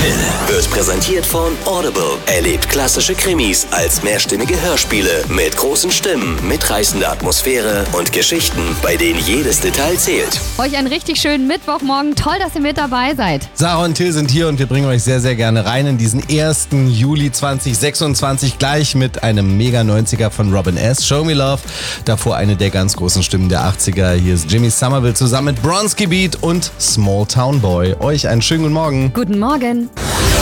Till wird präsentiert von Audible. Erlebt klassische Krimis als mehrstimmige Hörspiele mit großen Stimmen, mitreißender Atmosphäre und Geschichten, bei denen jedes Detail zählt. Euch einen richtig schönen Mittwochmorgen. Toll, dass ihr mit dabei seid. Sarah und Till sind hier und wir bringen euch sehr, sehr gerne rein in diesen 1. Juli 2026 gleich mit einem Mega-90er von Robin S., Show Me Love. Davor eine der ganz großen Stimmen der 80er. Hier ist Jimmy Somerville zusammen mit Bronski Beat und Small Town Boy. Euch einen schönen guten Morgen. Guten Morgen.